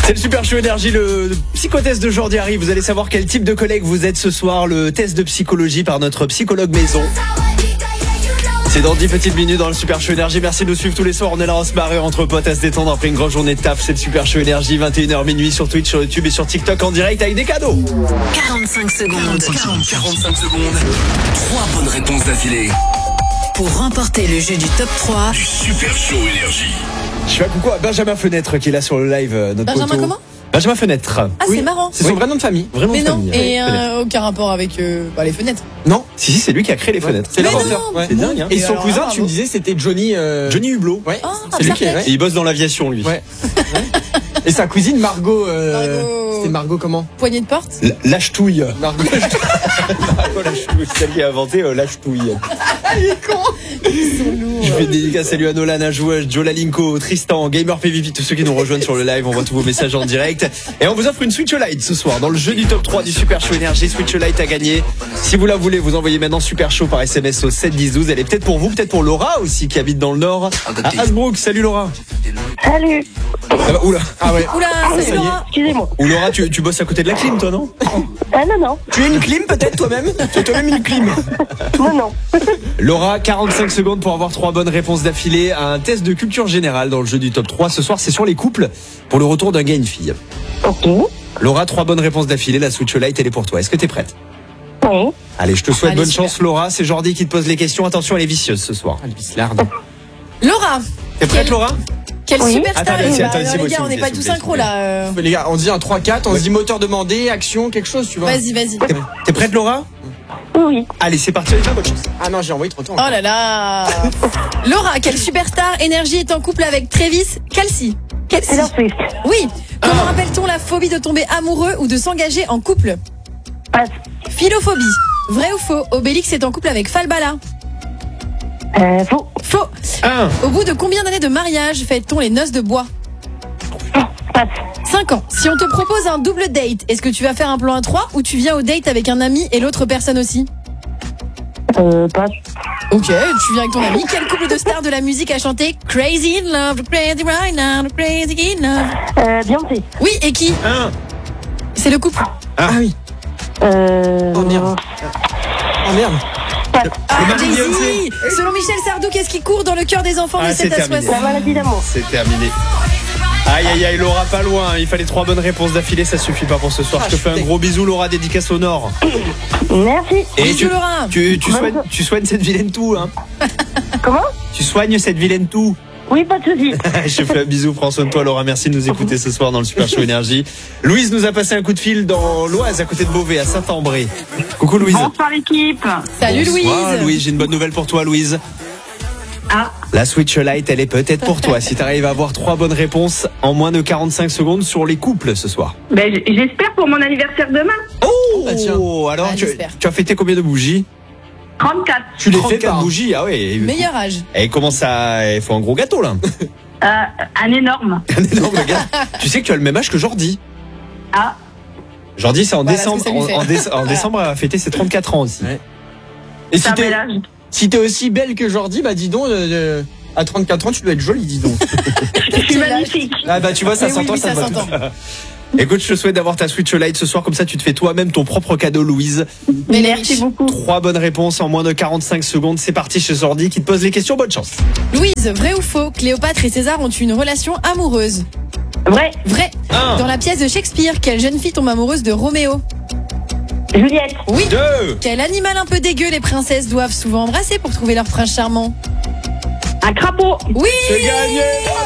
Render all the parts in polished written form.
C'est le Super Show Énergie, le psychotest de Jordi arrive. Vous allez savoir quel type de collègue vous êtes ce soir. Le test de psychologie par notre psychologue maison. C'est dans 10 petites minutes dans le Super Show Énergie. Merci de nous suivre tous les soirs. On est là, on se marre entre potes à se détendre après une grande journée de taf. C'est le Super Show Énergie, 21h minuit sur Twitch, sur YouTube et sur TikTok en direct avec des cadeaux. 45 secondes. 45 secondes. 3 bonnes réponses d'affilée. Pour remporter le jeu du top 3 Du Super Show Énergie. Je fais un coucou à Benjamin Fenêtre qui est là sur le live. Notre Benjamin poteau. comment? Benjamin Fenêtre. Ah, c'est marrant. C'est son vrai nom de famille. Vraiment Mais de non, famille. et Fenêtre. aucun rapport avec les fenêtres. Non, Si, c'est lui qui a créé les fenêtres. c'est Mais l'inventeur. non, Ouais. C'est dingue, hein. Et Et son alors, cousin, bravo. tu me disais, c'était Johnny. Johnny Hublot. Ouais. Ah, c'est lui qui est. Sartek. Et il bosse dans l'aviation, lui. Ouais. Et sa cousine Margot. Margot. C'était Margot comment? Poignée de porte. Lâche-touille. Margot. Margot Lâche-touille, c'est celle qui a inventé Lâche-touille. Ils sont lourds. Je fais une dédicace, salut à Nolan, à Joueur, Joe Lalinko, Tristan, Gamer PVP, tous ceux qui nous rejoignent sur le live, on voit tous vos messages en direct. Et on vous offre une Switch Lite ce soir dans le jeu du top 3 du Super Show Énergie. Switch Lite à gagner. Si vous la voulez, vous envoyez maintenant Super Show par SMS au 7 10 12. Elle est peut-être pour vous, peut-être pour Laura aussi qui habite dans le Nord. À Hasbrook, salut Laura. Salut. Ça va, oula. Ah ouais. Oula, ça y salut est. Laura. Excusez-moi. Ou Laura, tu bosses à côté de la clim, toi, non? Ah non. Tu es une clim peut-être toi-même? Tu es toi-même une clim. Non. Laura, 45 secondes pour avoir 3 bonnes réponses d'affilée à un test de culture générale dans le jeu du top 3. Ce soir, c'est sur les couples pour le retour d'un gars et une fille. Ok. Laura, 3 bonnes réponses d'affilée. La Switch Lite, elle est pour toi. Est-ce que t'es prête? Oui. Allez, je te souhaite Allez, bonne super. chance, Laura. C'est Jordi qui te pose les questions. Attention, elle est vicieuse ce soir. Laura. T'es prête, Quelle- Laura? Quelle Oui. superstar. Attends, Bah, attends, les c'est gars, moi, on s'il n'est vous pas plaît, tous s'il vous synchro plaît. là. Les gars, on dit un 3-4, on se dit moteur demandé, action, quelque chose, tu vois. Vas-y. T'es prête, Laura? Oui. Allez, c'est parti. Allez, bonne chance. Ah non, j'ai envoyé trop de temps. Oh là là. Laura, quelle superstar énergie est en couple avec Travis Kelce? Taylor Swift. Oui. Comment appelle-t-on la phobie de tomber amoureux ou de s'engager en couple? Passe. Philophobie. Vrai ou faux? Obélix est en couple avec Falbala. Faux. Faux. 1. Au bout de combien d'années de mariage fête-t-on les noces de bois? Passe. 5 ans. Si on te propose un double date, est-ce que tu vas faire un plan à 3 ou tu viens au date avec un ami et l'autre personne aussi? Passe. Ok, tu viens avec ton ami. Quel couple de stars de la musique a chanté Crazy in Love, Crazy right now, Crazy in Love? Beyoncé. Oui, et qui? 1. C'est le couple. Ah oui. Oh merde. Oh merde. Ah, mari de Jay-Z. Beyoncé. Selon Michel Sardou, qu'est-ce qui court dans le cœur des enfants Ah, de c'est 7 à terminé. 60? La maladie d'amour. C'est terminé. Aïe, Laura, pas loin. Il fallait 3 bonnes réponses d'affilée. Ça suffit pas pour ce soir. Je te fais un gros bisou, Laura. Dédicace au Nord. Merci. Et Bisous, Laura. tu soignes cette vilaine toux, hein. Comment? Tu soignes cette vilaine toux. Oui, pas de soucis. Je fais un bisou, prends soin de toi, Laura. Merci de nous écouter ce soir dans le Super Show Énergie. Louise nous a passé un coup de fil dans l'Oise, à côté de Beauvais, à Saint-Ambré. Coucou, Louise. Bonsoir l'équipe. Salut Bonsoir, Louise. Louise, j'ai une bonne nouvelle pour toi, Louise. Ah, La Switch Lite, elle est peut-être pour toi. Si tu arrives à avoir 3 bonnes réponses en moins de 45 secondes sur les couples ce soir. ben j'espère pour mon anniversaire demain. Oh, bah tiens. alors Ah, tu j'espère. as fêté combien de bougies? 34. Tu les fais 34 pas. bougies, ah ouais. Meilleur âge. Et comment ça? Il faut un gros gâteau là. Un énorme. Un énorme gâteau. Tu sais que tu as le même âge que Jordi. Ah, Jordi, c'est en Voilà décembre. ce que ça lui fait. En décembre, elle a fêté ses 34 ans aussi. Ouais. Et c'est un bel âge. si t'es aussi belle que Jordi, bah dis donc, à 34 ans, tu dois être jolie, dis donc. Je suis Quel âge? magnifique. Ah bah tu vois, ça Mais oui, s'entend, oui, ça ça va s'entend. tout. Écoute, je te souhaite d'avoir ta Switch Lite ce soir, comme ça tu te fais toi-même ton propre cadeau, Louise. Mais les Merci riches. beaucoup. 3 bonnes réponses en moins de 45 secondes. C'est parti chez Jordi qui te pose les questions. Bonne chance. Louise, vrai ou faux? Cléopâtre et César ont eu une relation amoureuse. Vrai. Vrai. 1, Dans la pièce de Shakespeare, quelle jeune fille tombe amoureuse de Roméo? Juliette. Oui. 2, Quel animal un peu dégueu les princesses doivent souvent embrasser pour trouver leur prince charmant? Un crapaud. Oui. c'est gagné.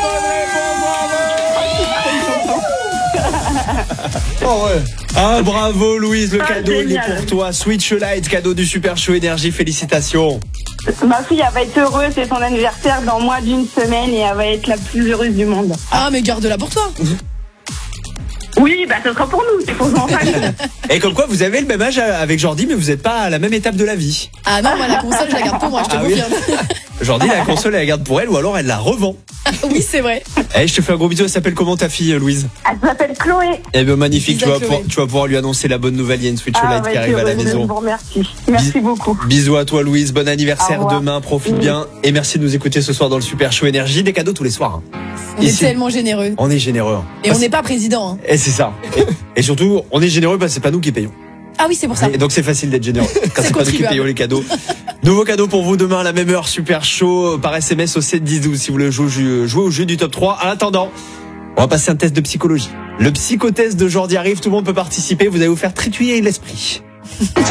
Oh ouais. Ah bravo Louise, le Ah, cadeau il est génial. pour toi. Switch Lite, cadeau du Super Show Énergie, félicitations. Ma fille, elle va être heureuse. C'est son anniversaire dans moins d'une semaine et elle va être la plus heureuse du monde. Ah, mais garde-la pour toi. Oui, bah ce sera pour nous. C'est pour nos familles. Et comme quoi vous avez le même âge avec Jordi, mais vous n'êtes pas à la même étape de la vie. Ah non, moi la console, je la garde pour moi, je te Ah oui. confirme. Jordi, la console, elle la garde pour elle ou alors elle la revend. Oui, c'est vrai. Eh, je te fais un gros bisou. Elle s'appelle comment ta fille, Louise? Elle s'appelle Chloé. Eh bien, magnifique. Bisous à Chloé. Tu vas pouvoir lui annoncer la bonne nouvelle. Il y a une Switch OLED qui arrive à la Je maison. vous remercie. Merci beaucoup. Bisous à toi, Louise. Bon anniversaire Au revoir. demain. Profite bien. Et merci de nous écouter ce soir dans le Super Show Énergie. Des cadeaux tous les soirs. Hein. On est Ici, tellement généreux. on est généreux. Hein. Et on n'est pas président. Hein. Et c'est ça. Et surtout, on est généreux parce que c'est pas nous qui payons. Ah oui, c'est pour ça. Et donc c'est facile d'être généreux quand C'est c'est pas nous qui contribuable. payons les cadeaux. Nouveau cadeau pour vous demain à la même heure, Super Show par SMS au 7 10 12 si vous voulez jouer au jeu du top 3. En attendant, on va passer un test de psychologie. Le psychotest de Jordi arrive, tout le monde peut participer, vous allez vous faire trituyer l'esprit.